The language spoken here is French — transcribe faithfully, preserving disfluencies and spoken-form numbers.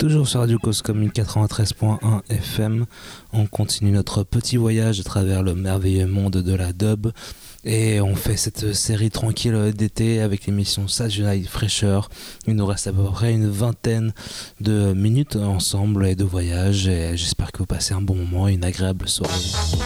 Toujours sur Radio Cause Commune quatre-vingt-treize point un F M, on continue notre petit voyage à travers le merveilleux monde de la dub et on fait cette série tranquille d'été avec l'émission Saturday Night Fresher. Il nous reste à peu près une vingtaine de minutes ensemble et de voyage et j'espère que vous passez un bon moment et une agréable soirée.